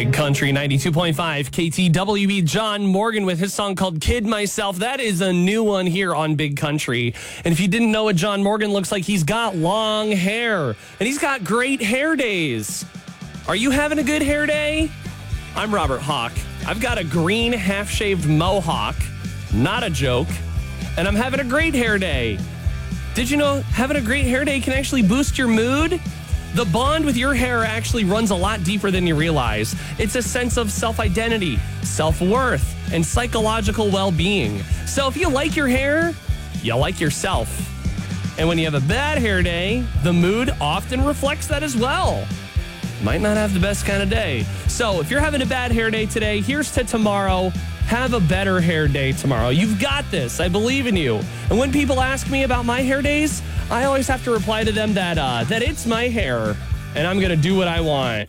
Big Country 92.5 KTWB. John Morgan with his song called Kid Myself. That is a new one here on Big Country. And if you didn't know what John Morgan looks like, he's got long hair and he's got great hair days. Are you having a good hair day? I'm Robert Hawk. I've got a green half-shaved mohawk. Not a joke. And I'm having a great hair day. Did you know having a great hair day can actually boost your mood? The bond with your hair actually runs a lot deeper than you realize. It's a sense of self-identity, self-worth, and psychological well-being. So if you like your hair, you like yourself. And when you have a bad hair day, the mood often reflects that as well. Might not have the best kind of day. So if you're having a bad hair day today, here's to tomorrow. Have a better hair day tomorrow. You've got this. I believe in you. And when people ask me about my hair days, I always have to reply to them that it's my hair, and I'm going to do what I want.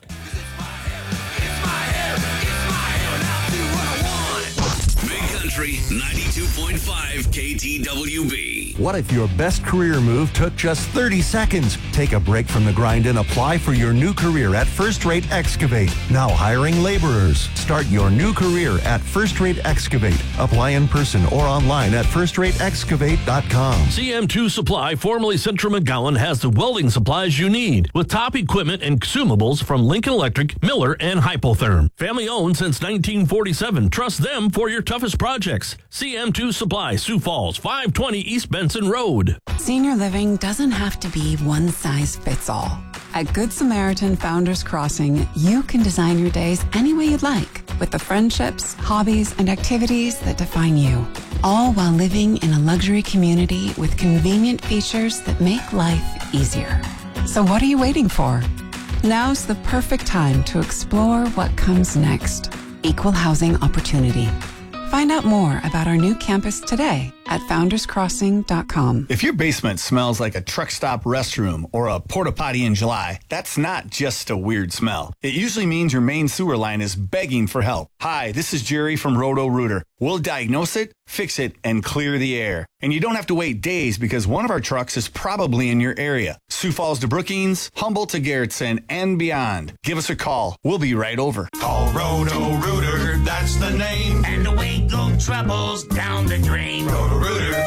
Big Country 92.5 KTWB. What if your best career move took just 30 seconds? Take a break from the grind and apply for your new career at First Rate Excavate. Now hiring laborers. Start your new career at First Rate Excavate. Apply in person or online at firstrateexcavate.com. CM2 Supply, formerly Central McGowan, has the welding supplies you need with top equipment and consumables from Lincoln Electric, Miller, and Hypotherm. Family owned since 1947. Trust them for your toughest projects. CM2 Supply, Sioux Falls, 520 East Benson Road. Senior living doesn't have to be one size fits all. At Good Samaritan Founders Crossing, you can design your days any way you'd like with the friendships, hobbies, and activities that define you, all while living in a luxury community with convenient features that make life easier. So what are you waiting for? Now's the perfect time to explore what comes next. Equal housing opportunity. Find out more about our new campus today at founderscrossing.com. If your basement smells like a truck stop restroom or a porta potty in July, that's not just a weird smell. It usually means your main sewer line is begging for help. Hi, this is Jerry from Roto-Rooter. We'll diagnose it, fix it, and clear the air. And you don't have to wait days because one of our trucks is probably in your area. Sioux Falls to Brookings, Humboldt to Garrettson, and beyond. Give us a call. We'll be right over. Call Roto-Rooter, that's the name. And away go troubles down the drain. Roto-Rooter.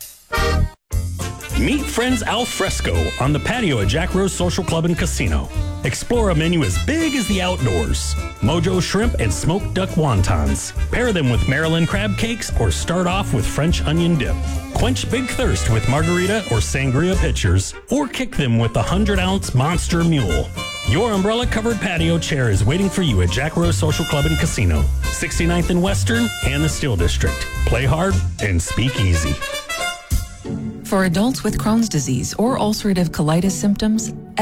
Meet friends al fresco on the patio at Jack Rose Social Club and Casino. Explore a menu as big as the outdoors. Mojo shrimp and smoked duck wontons. Pair them with Maryland crab cakes or start off with French onion dip. Quench big thirst with margarita or sangria pitchers, or kick them with the 100-ounce Monster Mule. Your umbrella-covered patio chair is waiting for you at Jack Rose Social Club and Casino, 69th and Western and the Steel District. Play hard and speak easy. For adults with Crohn's disease or ulcerative colitis symptoms,